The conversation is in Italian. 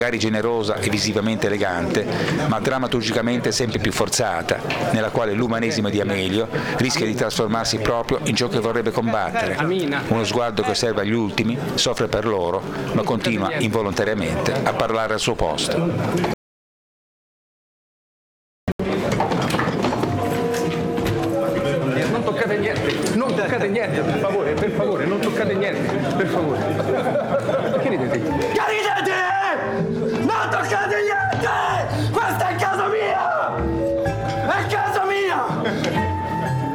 magari generosa e visivamente elegante, ma drammaturgicamente sempre più forzata, nella quale l'umanesimo di Amelio rischia di trasformarsi proprio in ciò che vorrebbe combattere, uno sguardo che osserva gli ultimi, soffre per loro, ma continua involontariamente a parlare al suo posto. Non toccate niente,